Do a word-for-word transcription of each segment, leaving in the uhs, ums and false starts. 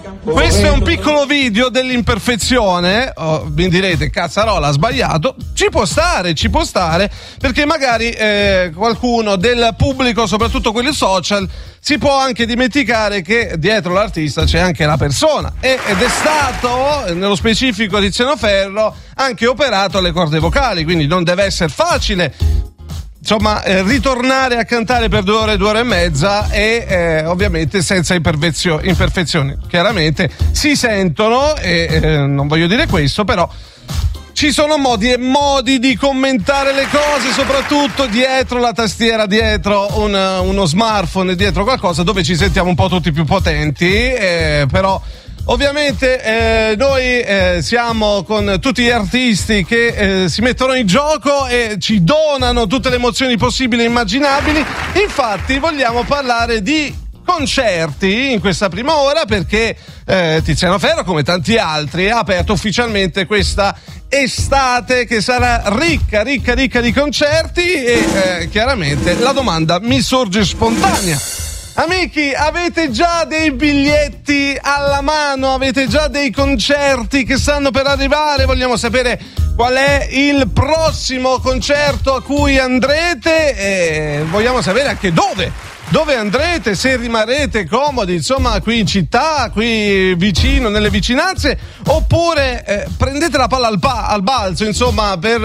Questo è un piccolo video dell'imperfezione. Oh, mi direte, cazzarola, ha sbagliato. Ci può stare, ci può stare, perché magari eh, qualcuno del pubblico, soprattutto quelli social, si può anche dimenticare che dietro l'artista c'è anche la persona, e, ed è stato, nello specifico Tiziano Ferro, anche operato alle corde vocali, quindi non deve essere facile, insomma, eh, ritornare a cantare per due ore, due ore e mezza, e eh, ovviamente senza imperfezio- imperfezioni. Chiaramente si sentono, e eh, non voglio dire questo, però ci sono modi e modi di commentare le cose, soprattutto dietro la tastiera, dietro un, uno smartphone, dietro qualcosa dove ci sentiamo un po' tutti più potenti, eh, però ovviamente eh, noi eh, siamo con tutti gli artisti che eh, si mettono in gioco e ci donano tutte le emozioni possibili e immaginabili. Infatti vogliamo parlare di concerti in questa prima ora, perché eh, Tiziano Ferro, come tanti altri, ha aperto ufficialmente questa estate che sarà ricca, ricca, ricca di concerti, e eh, chiaramente la domanda mi sorge spontanea. Amici, avete già dei biglietti alla mano? Avete già dei concerti che stanno per arrivare? Vogliamo sapere qual è il prossimo concerto a cui andrete, e vogliamo sapere anche dove. Dove andrete, se rimarrete comodi, insomma, qui in città, qui vicino, nelle vicinanze, oppure eh, prendete la palla al, pa- al balzo, insomma, per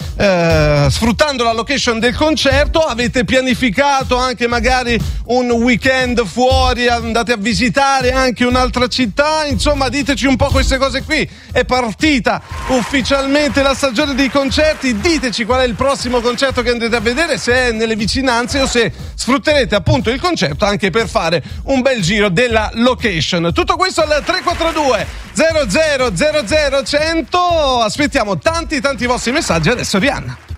eh, sfruttando la location del concerto. Avete pianificato anche magari un weekend fuori, andate a visitare anche un'altra città, insomma, diteci un po' queste cose qui. È partita ufficialmente la stagione dei concerti, diteci qual è il prossimo concerto che andrete a vedere, se è nelle vicinanze o se sfrutterete appunto il concerto anche per fare un bel giro della location. Tutto questo al tre quattro due zero zero zero zero cento. Aspettiamo tanti tanti vostri messaggi. Adesso Rihanna.